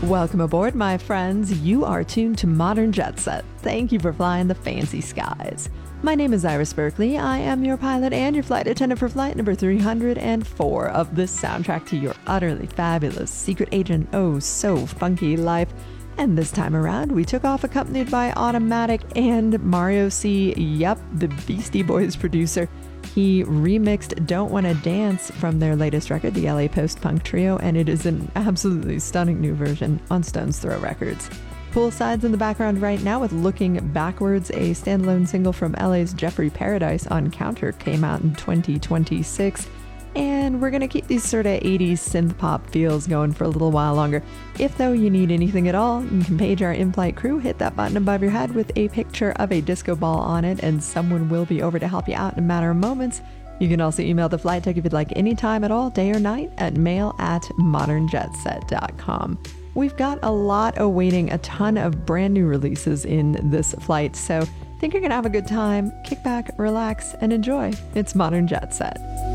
Welcome aboard, my friends. You are tuned to Modern Jet Set. Thank you for flying the fancy skies. My name is Iris Berkeley. I am your pilot and your flight attendant for flight number 304 of this soundtrack to your utterly fabulous secret agent, oh so funky life. And this time around, we took off accompanied by Automatic and Mario C. Yep, the Beastie Boys producer. He remixed Don't Wanna Dance from their latest record, the LA Post-Punk Trio, and it is an absolutely stunning new version on Stones Throw Records. Poolside's in the background right now with Looking Backwards, a standalone single from LA's Jeffrey Paradise on Counter, came out in 2026. And we're going to keep these sort of 80s synth pop feels going for a little while longer. If though you need anything at all, you can page our in-flight crew, hit that button above your head with a picture of a disco ball on it, and someone will be over to help you out in a matter of moments. You can also email the flight deck if you'd like any time at all, day or night, at mail@modernjetset.com. We've got a lot awaiting, a ton of brand new releases in this flight, so I think you're going to have a good time. Kick back, relax, and enjoy. It's Modern Jet Set.